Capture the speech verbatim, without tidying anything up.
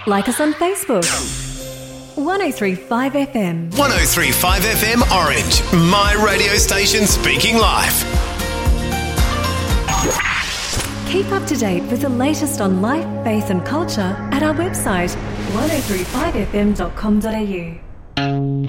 Like us on Facebook. one oh three point five F M. one oh three point five F M Orange. My radio station speaking life. Keep up to date with the latest on life, faith and culture at our website one oh three five f m dot com dot a u.